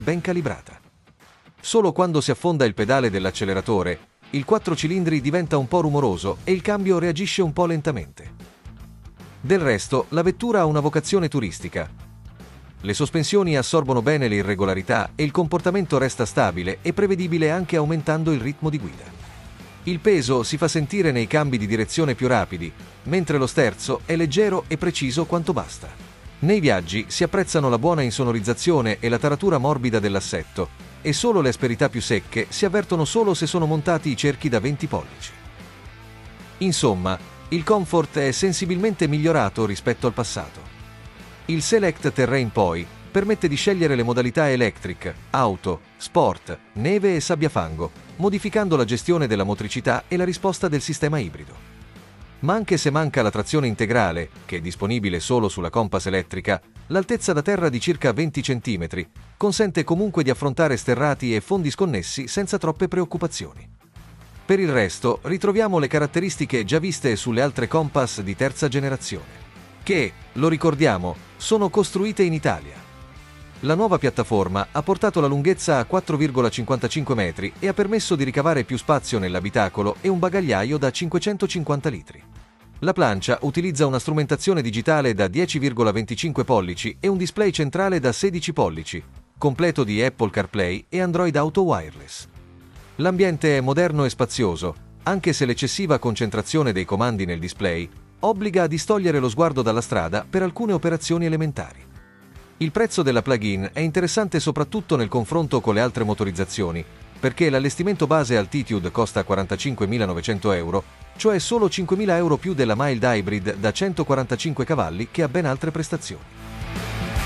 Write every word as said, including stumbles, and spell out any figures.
ben calibrata. Solo quando si affonda il pedale dell'acceleratore, il quattro cilindri diventa un po' rumoroso e il cambio reagisce un po' lentamente. Del resto, la vettura ha una vocazione turistica. Le sospensioni assorbono bene le irregolarità e il comportamento resta stabile e prevedibile anche aumentando il ritmo di guida. Il peso si fa sentire nei cambi di direzione più rapidi, mentre lo sterzo è leggero e preciso quanto basta. Nei viaggi si apprezzano la buona insonorizzazione e la taratura morbida dell'assetto, e solo le asperità più secche si avvertono solo se sono montati i cerchi da venti pollici. Insomma, il comfort è sensibilmente migliorato rispetto al passato. Il Select Terrain poi permette di scegliere le modalità Electric, Auto, Sport, Neve e Sabbiafango, modificando la gestione della motricità e la risposta del sistema ibrido. Ma anche se manca la trazione integrale, che è disponibile solo sulla Compass elettrica, l'altezza da terra di circa venti centimetri consente comunque di affrontare sterrati e fondi sconnessi senza troppe preoccupazioni. Per il resto, ritroviamo le caratteristiche già viste sulle altre Compass di terza generazione, che, lo ricordiamo, sono costruite in Italia. La nuova piattaforma ha portato la lunghezza a quattro virgola cinquantacinque metri e ha permesso di ricavare più spazio nell'abitacolo e un bagagliaio da cinquecentocinquanta litri. La plancia utilizza una strumentazione digitale da dieci virgola venticinque pollici e un display centrale da sedici pollici, completo di Apple CarPlay e Android Auto Wireless. L'ambiente è moderno e spazioso, anche se l'eccessiva concentrazione dei comandi nel display obbliga a distogliere lo sguardo dalla strada per alcune operazioni elementari. Il prezzo della plug-in è interessante soprattutto nel confronto con le altre motorizzazioni, perché l'allestimento base Altitude costa quarantacinquemilanovecento euro, cioè solo cinquemila euro più della mild hybrid da centoquarantacinque cavalli che ha ben altre prestazioni.